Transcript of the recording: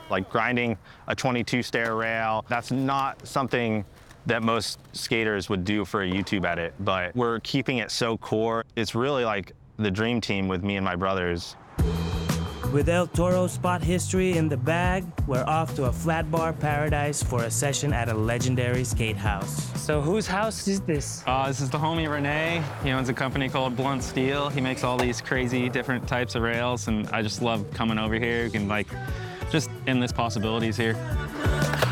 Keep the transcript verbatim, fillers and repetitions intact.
Like grinding a twenty-two stair rail, that's not something that most skaters would do for a YouTube edit, but we're keeping it so core. It's really like the dream team with me and my brothers. With El Toro spot history in the bag, we're off to a flat bar paradise for a session at a legendary skate house. So whose house is this? Uh, this is the homie Renee. He owns a company called Blunt Steel. He makes all these crazy different types of rails, and I just love coming over here. You can like, just endless possibilities here.